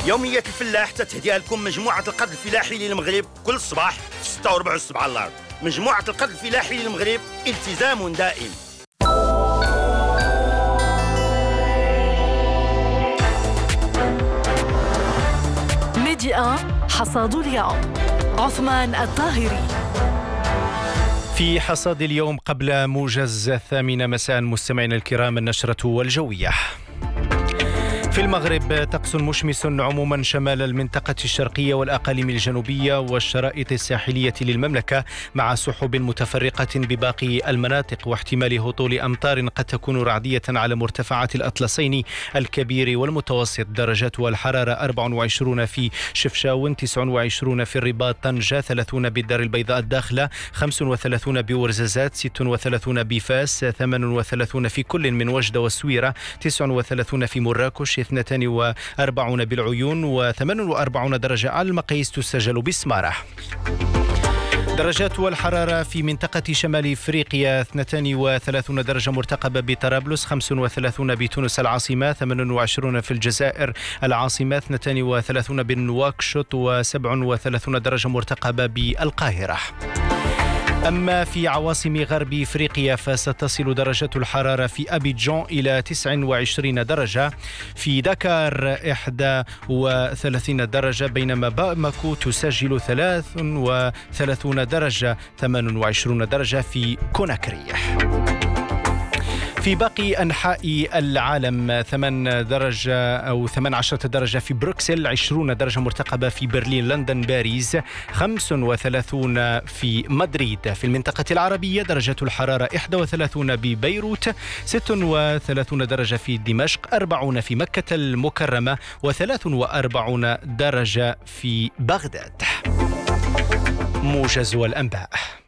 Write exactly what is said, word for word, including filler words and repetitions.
يومية الفلاح تتهديها لكم مجموعة القرض الفلاحي للمغرب كل صباح في ستة وربع الصبح على الأرض. مجموعة القرض الفلاحي للمغرب، التزام دائم. ميديا حصاد اليوم، عثمان الطاهري. في حصاد اليوم قبل موجز الثامنة مساء مستمعينا الكرام، النشرة والجوية. في المغرب طقس مشمس عموما شمال المنطقة الشرقية والأقاليم الجنوبية والشرائط الساحلية للمملكة، مع سحب متفرقة بباقي المناطق واحتمال هطول أمطار قد تكون رعدية على مرتفعات الأطلسين الكبير والمتوسط. درجات الحرارة أربعة وعشرين في شفشاون، تسعة وعشرين في الرباط طنجة، ثلاثين بالدار البيضاء الداخلة، خمسة وثلاثين بورزازات، ستة وثلاثين بفاس، ثمانية وثلاثين في كل من وجدة والسويرة، تسعة وثلاثين في مراكش، اثنين وأربعين بالعيون، وثمانية وأربعين درجة على المقاييس تسجل بسمارة. درجات الحرارة في منطقة شمال إفريقيا اثنتين وثلاثين درجة مرتقبة بطرابلس، خمسة وثلاثين بتونس العاصمة، ثمانية وعشرين في الجزائر العاصمة، اثنين وثلاثين بنواكشوط، وسبعة وثلاثين درجة مرتقبة بالقاهرة. أما في عواصم غرب إفريقيا فستصل درجة الحرارة في أبيجان إلى تسعة وعشرين درجة، في دكار إحدى وثلاثين درجة، بينما باماكو تسجل ثلاثة وثلاثين درجة، ثمانية وعشرين درجة في كوناكري. في باقي أنحاء العالم ثمانية درجة أو ثمانية عشر درجة في بروكسل، عشرين درجة مرتقبة في برلين، لندن، باريس، خمسة وثلاثين في مدريد. في المنطقة العربية درجة الحرارة واحد وثلاثين ببيروت، ستة وثلاثين درجة في دمشق، أربعين في مكة المكرمة، وثلاثة وأربعين درجة في بغداد. موجز الأنباء.